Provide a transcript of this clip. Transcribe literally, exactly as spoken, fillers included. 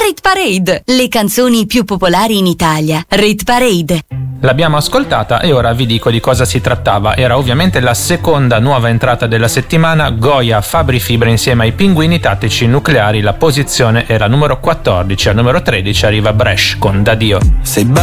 Rit Parade, le canzoni più popolari in Italia. Rit Parade. L'abbiamo ascoltata e ora vi dico di cosa si trattava. Era ovviamente la seconda nuova entrata della settimana. Goya, Fabri Fibra insieme ai Pinguini Tattici Nucleari. La posizione era numero quattordici, al numero tredici arriva Bresh con Da Dio. Sei